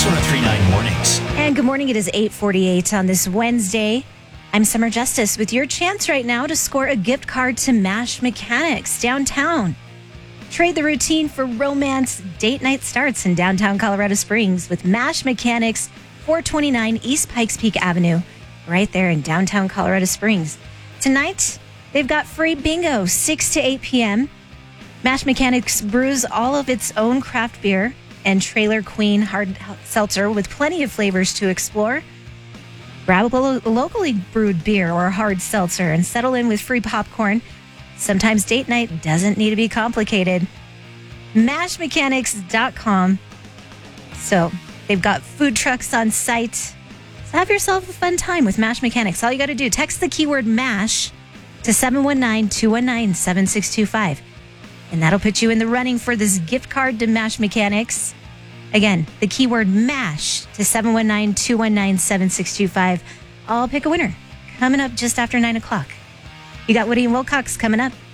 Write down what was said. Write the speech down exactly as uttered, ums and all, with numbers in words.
Kicks one oh three point nine mornings. And good morning. It is eight forty-eight on this Wednesday. I'm Summer Justice with your chance right now to score a gift card to Mash Mechanics downtown. Trade the routine for romance. Date night starts in downtown Colorado Springs with Mash Mechanics, four twenty-nine East Pikes Peak Avenue, right there in downtown Colorado Springs. Tonight, they've got free bingo, six to eight p.m. Mash Mechanics brews all of its own craft beer and Trailer Queen hard seltzer with plenty of flavors to explore. Grab a lo- locally brewed beer or hard seltzer and settle in with free popcorn. Sometimes date night doesn't need to be complicated. mash mechanics dot com. So they've got food trucks on site. So have yourself a fun time with Mash Mechanics. All you got to do, text the keyword MASH to seven one nine, two one nine, seven six two five. And that'll put you in the running for this gift card to Mash Mechanics. Again, the keyword MASH to seven one nine, two one nine, seven six two five. I'll pick a winner coming up just after nine o'clock. You got Woody and Wilcox coming up.